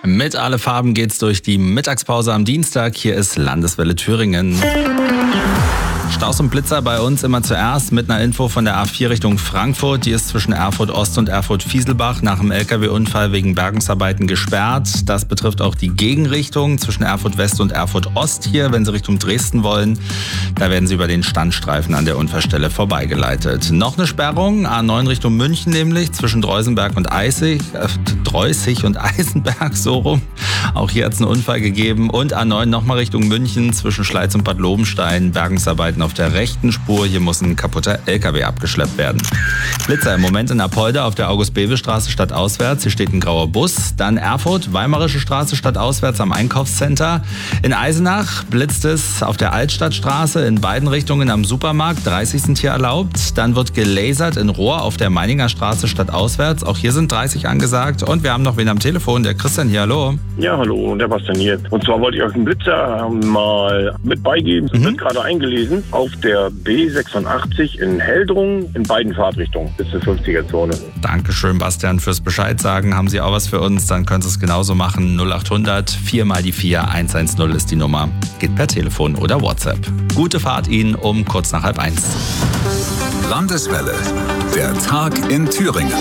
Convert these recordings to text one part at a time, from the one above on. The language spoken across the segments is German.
Mit alle Farben geht's durch die Mittagspause am Dienstag. Hier ist Landeswelle Thüringen. Staus und Blitzer bei uns immer zuerst mit einer Info von der A4 Richtung Frankfurt. Die ist zwischen Erfurt Ost und Erfurt Fieselbach nach einem LKW-Unfall wegen Bergungsarbeiten gesperrt. Das betrifft auch die Gegenrichtung zwischen Erfurt West und Erfurt Ost hier, wenn Sie Richtung Dresden wollen. Da werden Sie über den Standstreifen an der Unfallstelle vorbeigeleitet. Noch eine Sperrung, A9 Richtung München nämlich, zwischen Dreußig und Eisenberg, so rum. Auch hier hat es einen Unfall gegeben. Und A9 nochmal Richtung München, zwischen Schleiz und Bad Lobenstein, Bergungsarbeiten auf der rechten Spur. Hier muss ein kaputter LKW abgeschleppt werden. Blitzer im Moment in Apolda auf der August-Bebel-Straße stadtauswärts. Hier steht ein grauer Bus. Dann Erfurt, Weimarische Straße stadtauswärts am Einkaufscenter. In Eisenach blitzt es auf der Altstadtstraße in beiden Richtungen am Supermarkt. 30 sind hier erlaubt. Dann wird gelasert in Rohr auf der Meininger Straße stadtauswärts. Auch hier sind 30 angesagt. Und wir haben noch wen am Telefon, der Christian hier. Hallo. Ja, hallo, der Bastian hier. Und zwar wollte ich euch einen Blitzer mal mit beigeben. Es wird gerade eingelesen auf der B86 in Heldrung in beiden Fahrtrichtungen bis zur 50er-Zone. Dankeschön, Bastian, fürs Bescheid sagen. Haben Sie auch was für uns, dann können Sie es genauso machen. 0800 4 mal die 4 110 ist die Nummer. Geht per Telefon oder WhatsApp. Gute Fahrt Ihnen um kurz nach 12:30. Landeswelle, der Tag in Thüringen.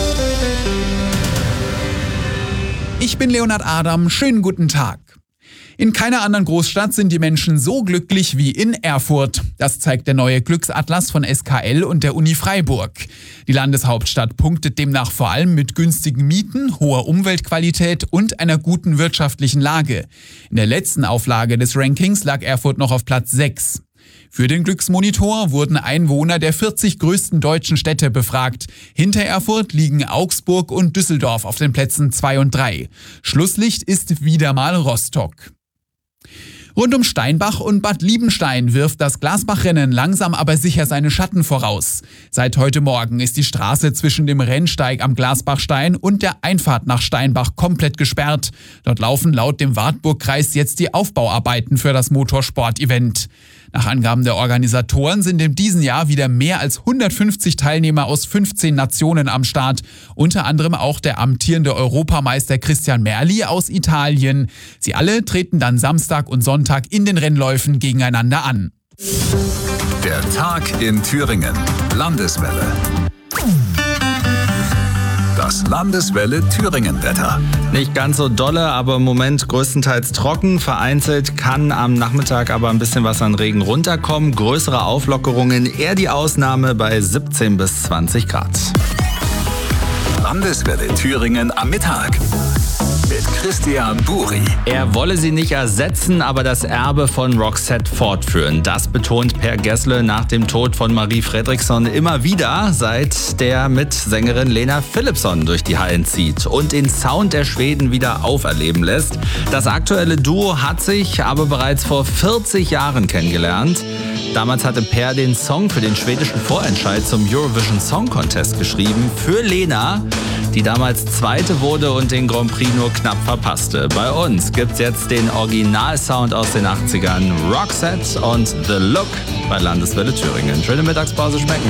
Ich bin Leonhard Adam, schönen guten Tag. In keiner anderen Großstadt sind die Menschen so glücklich wie in Erfurt. Das zeigt der neue Glücksatlas von SKL und der Uni Freiburg. Die Landeshauptstadt punktet demnach vor allem mit günstigen Mieten, hoher Umweltqualität und einer guten wirtschaftlichen Lage. In der letzten Auflage des Rankings lag Erfurt noch auf Platz 6. Für den Glücksmonitor wurden Einwohner der 40 größten deutschen Städte befragt. Hinter Erfurt liegen Augsburg und Düsseldorf auf den Plätzen 2 und 3. Schlusslicht ist wieder mal Rostock. Rund um Steinbach und Bad Liebenstein wirft das Glasbachrennen langsam aber sicher seine Schatten voraus. Seit heute Morgen ist die Straße zwischen dem Rennsteig am Glasbachstein und der Einfahrt nach Steinbach komplett gesperrt. Dort laufen laut dem Wartburgkreis jetzt die Aufbauarbeiten für das Motorsport-Event. Nach Angaben der Organisatoren sind in diesem Jahr wieder mehr als 150 Teilnehmer aus 15 Nationen am Start. Unter anderem auch der amtierende Europameister Christian Merli aus Italien. Sie alle treten dann Samstag und Sonntag in den Rennläufen gegeneinander an. Der Tag in Thüringen. Landeswelle. Das Landeswelle Thüringen-Wetter. Nicht ganz so dolle, aber im Moment größtenteils trocken. Vereinzelt kann am Nachmittag aber ein bisschen was an Regen runterkommen. Größere Auflockerungen eher die Ausnahme bei 17 bis 20 Grad. Landeswelle Thüringen am Mittag. Mit Christian Buri. Er wolle sie nicht ersetzen, aber das Erbe von Roxette fortführen. Das betont Per Gessle nach dem Tod von Marie Fredriksson immer wieder, seit der mit Sängerin Lena Philipsson durch die Hallen zieht und den Sound der Schweden wieder auferleben lässt. Das aktuelle Duo hat sich aber bereits vor 40 Jahren kennengelernt. Damals hatte Per den Song für den schwedischen Vorentscheid zum Eurovision Song Contest geschrieben, für Lena, die damals Zweite wurde und den Grand Prix nur knapp verpasste. Bei uns gibt's jetzt den Originalsound aus den 80ern, Roxette und The Look bei Landeswelle Thüringen. Schöne Mittagspause schmecken.